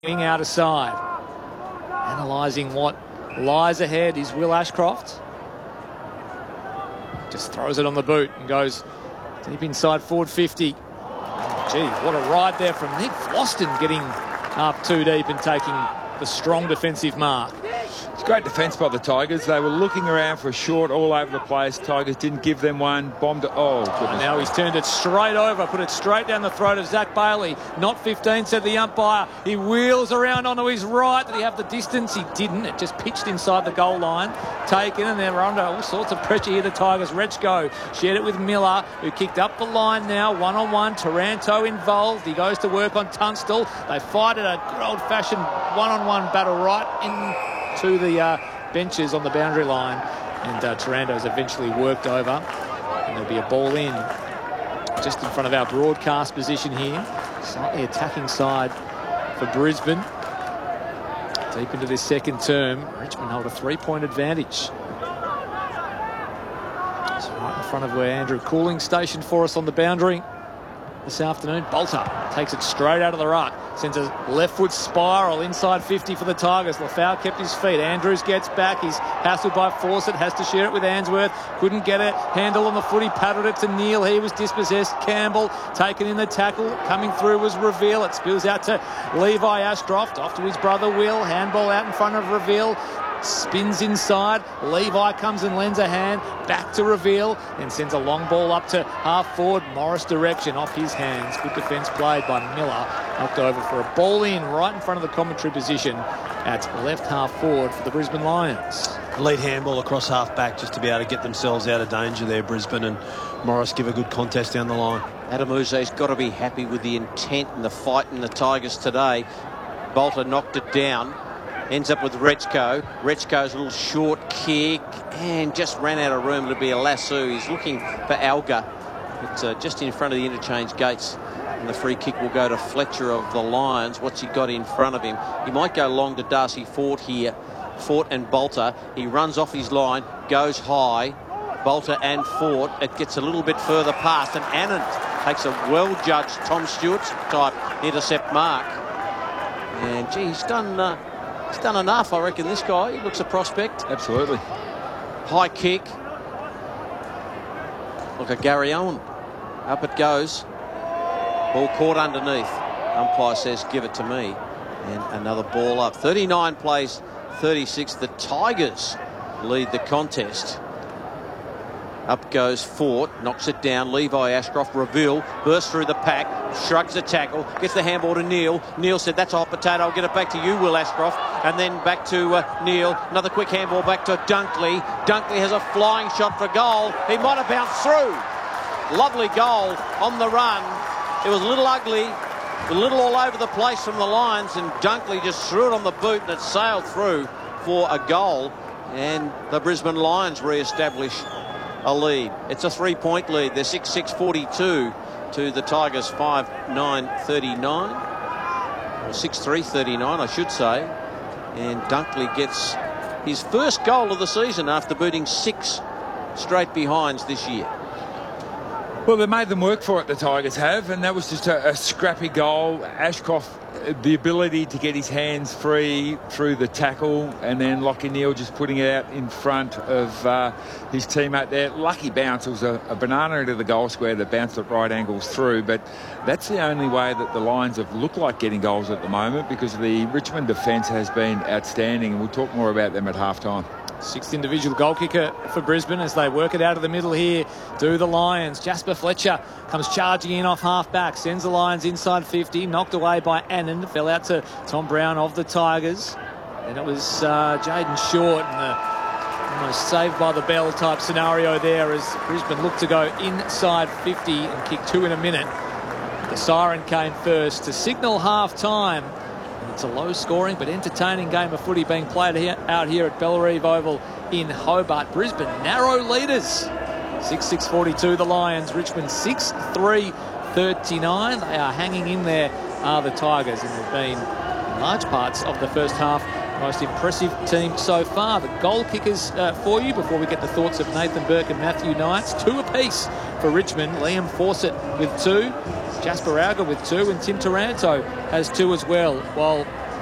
Out of side. Analysing what lies ahead is Will Ashcroft. Just throws it on the boot and goes deep inside forward 50. Gee, what a ride there from Nick Floston, getting up too deep and taking the strong defensive mark. It's great defence by the Tigers. They were looking around for a short all over the place. Tigers didn't give them one. Bombed it. Oh, goodness. And now he's turned it straight over, put it straight down the throat of Zach Bailey. Not 15, said the umpire. He wheels around onto his right. Did he have the distance? He didn't. It just pitched inside the goal line. Taken, and they're under all sorts of pressure here, the Tigers. Rechko shared it with Miller, who kicked up the line now. One-on-one. Taranto involved. He goes to work on Tunstall. They fight at a good old-fashioned one-on-one battle right into the benches on the boundary line, and Taranto's eventually worked over, and there'll be a ball in just in front of our broadcast position here. Slightly attacking side for Brisbane. Deep into this second term, Richmond hold a 3-point advantage. So right in front of where Andrew Cooling stationed for us on the boundary this afternoon. Bolter takes it straight out of the ruck, sends a left foot spiral inside 50 for the Tigers. Lafau kept his feet. Andrews gets back. He's hassled by Fawcett, has to share it with Answorth. Couldn't get a handle on the foot. He paddled it to Neal. He was dispossessed. Campbell taken in the tackle. Coming through was Reveal. It spills out to Levi Ashcroft. Off to his brother Will. Handball out in front of Reveal. Spins inside. Levi comes and lends a hand. Back to Reveal. And sends a long ball up to half forward. Morris direction off his hands. Good defence played by Miller. Knocked over for a ball in right in front of the commentary position at left half forward for the Brisbane Lions. Lead handball across half back just to be able to get themselves out of danger there, Brisbane, and Morris give a good contest down the line. Adamuse's got to be happy with the intent and the fight in the Tigers today. Bolter knocked it down. Ends up with Rechko. Rechko's little short kick and just ran out of room. It'll be a lasso. He's looking for Alga. It's just in front of the interchange gates. And the free kick will go to Fletcher of the Lions. What's he got in front of him? He might go long to Darcy Fort here. Fort and Bolter. He runs off his line, goes high. Bolter and Fort. It gets a little bit further past, and Annan takes a well-judged Tom Stewart type intercept mark. And gee, he's done enough, I reckon, this guy. He looks a prospect. Absolutely. High kick. Look at Gary Owen. Up it goes. Ball caught underneath. Umpire says, give it to me. And another ball up. 39 plays 36. The Tigers lead the contest. Up goes Fort, knocks it down. Levi Ashcroft, Reveal, bursts through the pack, shrugs the tackle, gets the handball to Neal. Neal said, that's a hot potato, I'll get it back to you, Will Ashcroft. And then back to Neal. Another quick handball back to Dunkley. Dunkley has a flying shot for goal. He might have bounced through. Lovely goal on the run. It was a little ugly, a little all over the place from the Lions, and Dunkley just threw it on the boot and it sailed through for a goal. And the Brisbane Lions re-establish a lead. It's a 3-point lead. They're 6-6-42 to the Tigers 5-9-39, or 6-3-39 I should say. And Dunkley gets his first goal of the season after booting 6 straight behinds this year. Well, they made them work for it, the Tigers have, and that was just a scrappy goal. Ashcroft, the ability to get his hands free through the tackle, and then Lockie Neal just putting it out in front of his teammate there. Lucky bounce. It was a banana into the goal square that bounced at right angles through, but that's the only way that the Lions have looked like getting goals at the moment, because the Richmond defence has been outstanding, and we'll talk more about them at halftime. Sixth individual goal kicker for Brisbane as they work it out of the middle here. Do the Lions. Jasper Fletcher comes charging in off half-back. Sends the Lions inside 50. Knocked away by Annan. Fell out to Tom Brown of the Tigers. Then it was Jaden Short, and the almost saved by the bell type scenario there as Brisbane looked to go inside 50 and kick 2 in a minute. The siren came first to signal half-time. It's a low-scoring but entertaining game of footy being played out here at Bellerive Oval in Hobart. Brisbane narrow leaders. 6-6-42 the Lions. Richmond 6-3-39. They are hanging in there, are the Tigers, and they've been in large parts of the first half the most impressive team so far. The goal kickers for you before we get the thoughts of Nathan Burke and Matthew Knights. 2 apiece for Richmond. Liam Fawcett with 2. Jasper Alga with 2, and Tim Taranto has 2 as well, while